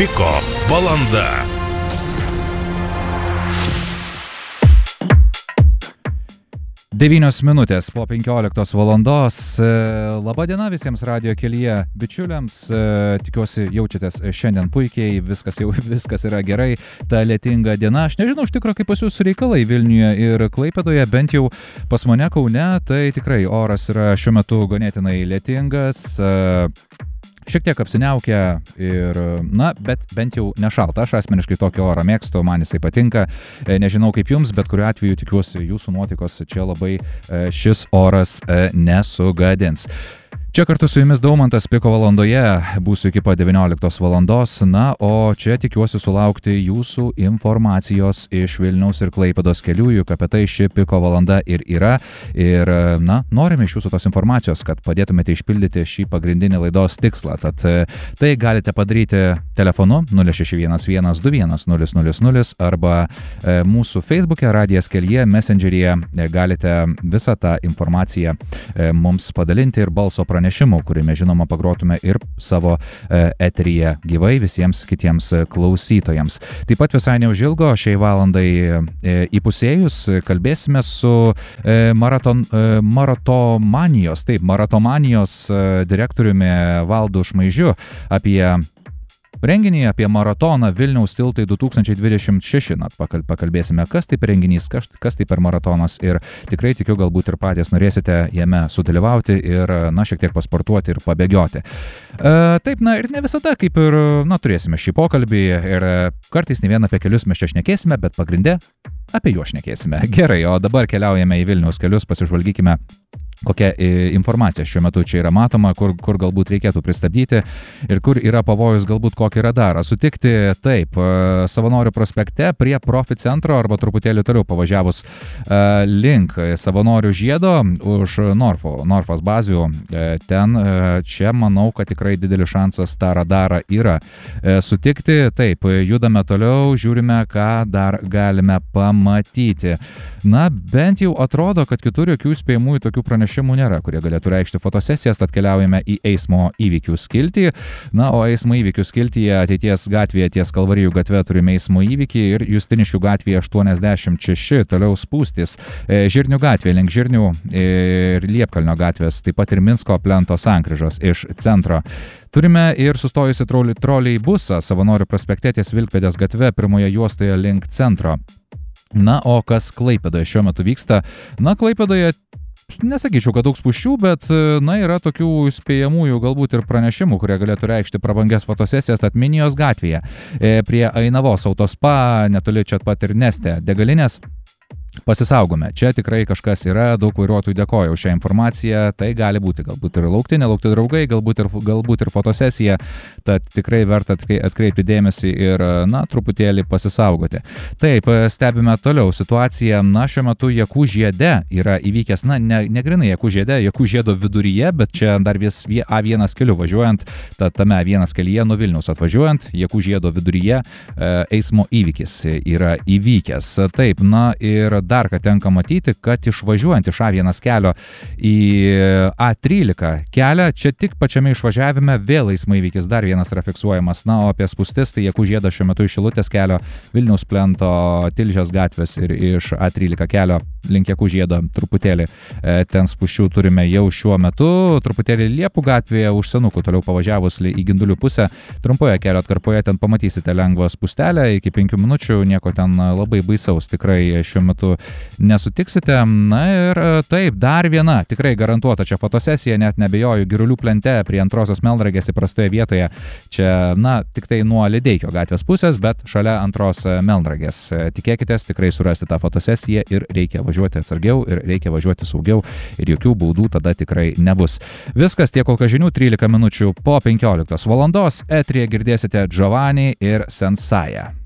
Piko valanda. Devynios minutės po 15 valandos. Labą dieną visiems radijo kelyje bičiuliams. Tikiuosi jaučiatės šiandien puikiai, viskas yra gerai. Ta lietinga diena. Aš nežinau iš tikrųjų, kaip pas jūs reikalai Vilniuje ir Klaipėdoje, bent jau pas mane Kaune, tai tikrai oras yra šiuo metu ganėtinai lietingas. Šiek tiek apsiniaukę ir, bet bent jau nešalta. Aš asmeniškai tokį orą mėgstu, man jisai patinka. Nežinau kaip jums, bet kuriuo atveju tikiuosi jūsų nuotaikos čia labai šis oras nesugadins. Čia kartu su jumis Daumantas Piko valandoje, būsiu iki pat 19 valandos, o čia tikiuosi sulaukti jūsų informacijos iš Vilniaus ir Klaipėdos kelių, juk apie tai ši Piko valanda ir yra. Ir, norime iš jūsų tos informacijos, kad padėtumėte išpildyti šį pagrindinį laidos tikslą. Tad tai galite padaryti telefonu 0611210000 arba mūsų Facebook'e, Radijas kelyje, Messengeryje galite visą tą informaciją mums padalinti ir balso pranešimų, kurį mes žinoma pagrotume ir savo eteryje gyvai visiems kitiems klausytojams. Taip pat visai neužilgo šiai valandai įpusėjus kalbėsime su Maratomanijos direktoriumi Valdu Šmaižiu apie renginį, apie maratoną Vilniaus tiltai 2026. Pakalbėsime, kas tai per renginys, kas tai per maratonas ir tikrai tikiu, galbūt ir patys norėsite jame sudalyvauti ir, šiek tiek pasportuoti ir pabėgioti. Taip, ir ne visada, kaip ir, turėsime šį pokalbį ir kartais ne vien apie kelius mes čia šnekėsime, bet pagrinde apie juos šnekėsime. Gerai, o dabar keliaujame į Vilniaus kelius, pasižvalgykime, kokia informacija šiuo metu čia yra matoma, kur galbūt reikėtų pristabdyti ir kur yra pavojus galbūt kokį radarą sutikti. Taip, Savanorių prospekte prie Profi centro arba truputėlį toliau pavažiavus link Savanorių žiedo už Norfos bazių, ten čia manau, kad tikrai didelis šansas tą radarą yra sutikti. Taip, judame toliau, žiūrime, ką dar galime pamatyti. Bent jau atrodo, kad kitur jokių įspėjimųjų tokių pranešimų nėra, kurie galėtų reikšti fotosesijas, tad keliaujame į eismo įvykių skiltį. O eismo įvykių skiltyje Ateities gatvėje ties Kalvarijų gatve turime eismo įvykį ir Justiniškių gatvėje 86 toliau spūstis. Žirnių gatvė link Žirnių ir Liepkalnio gatvės, taip pat ir Minsko plento sankryžos iš centro. Turime ir sustojusi troleibusą Savanorių prospekte ties Vilkpėdės gatve pirmoje juostoje link centro. O kas Klaipėdoje šiuo metu vyksta? Klaipėdoje nesakyčiau, kad daug spūsčių, bet yra tokių spėjamųjų galbūt ir pranešimų, kurie galėtų reikšti prabangias fotosesijas. Tad Minijos gatvėje prie Ainavos autospa, netoli čia pat ir Neste degalinės. Pasisaugome. Čia tikrai kažkas yra, daug vairuotojų dėkoja už šią informaciją, tai gali būti galbūt ir nelaukti draugai, galbūt ir fotosesija, tad tikrai verta atkreipti dėmesį ir, truputėlį pasisaugoti. Taip, stebime toliau situaciją, šiuo metu Jakų žiede yra įvykęs, ne grinai Jakų žiede, Jakų žiedo viduryje, bet čia dar vis A1 keliu važiuojant, tad tame A1 kelyje nuo Vilniaus atvažiuojant, Jakų žiedo viduryje eismo įvykis yra įvykęs. Taip, ir dar, kad tenka matyti, kad išvažiuojant iš A1 kelio į A13 kelią, čia tik pačiame išvažiavime vėl eismo įvykis dar vienas yra fiksuojamas. O apie spūstis, tai Jakų žiedą šiuo metu iš Šilutės kelio, Vilniaus plento, Tilžės gatvės ir iš A13 kelio link Jakų žiedo truputėlį ten spūsčių turime jau šiuo metu, truputėlį Liepų gatvėje už Senukų toliau pavažiavus į Gindulių pusę, trumpoje kelio atkarpoje ten pamatysite lengvą spūstelę iki 5 minučių, nieko ten labai baisaus tikrai šiuo metu nesutiksite. Ir taip, dar viena tikrai garantuota čia fotosesija, net nebejoju, Girulių plente prie antrosios Melnragės įprastoje vietoje. Čia, tik tai nuo Lideikio gatvės pusės, bet šalia antros Melnragės. Tikėkitės, tikrai surasti tą fotosesiją ir reikia važiuoti atsargiau ir reikia važiuoti saugiau ir jokių baudų tada tikrai nebus. Viskas, tiek kol kas žinių, 13 minučių po 15 valandos. Eteryje girdėsite Giovanni ir Sensaja.